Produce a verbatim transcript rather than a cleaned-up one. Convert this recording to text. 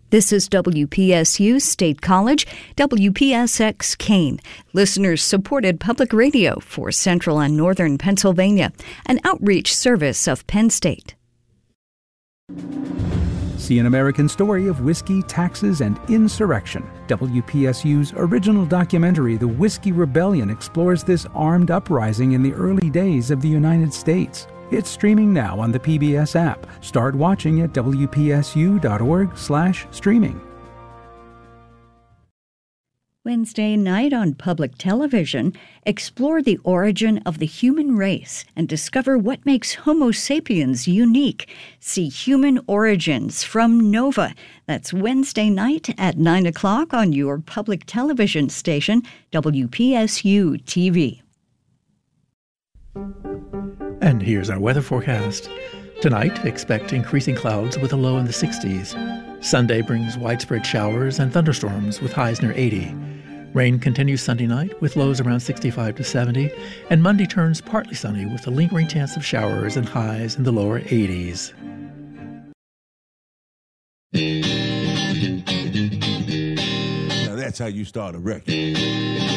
This is W P S U State College, W P S X Kane, listeners-supported public radio for Central and Northern Pennsylvania, an outreach service of Penn State. See an American story of whiskey, taxes, and insurrection. W P S U's original documentary, The Whiskey Rebellion, explores this armed uprising in the early days of the United States. It's streaming now on the P B S app. Start watching at W P S U dot org slash streaming. Wednesday night on public television, explore the origin of the human race and discover what makes Homo sapiens unique. See Human Origins from Nova. That's Wednesday night at nine o'clock on your public television station, W P S U T V. And here's our weather forecast. Tonight, expect increasing clouds with a low in the sixties. Sunday brings widespread showers and thunderstorms with highs near eighty. Rain continues Sunday night with lows around sixty-five to seventy, and Monday turns partly sunny with a lingering chance of showers and highs in the lower eighties. Now that's how you start a record.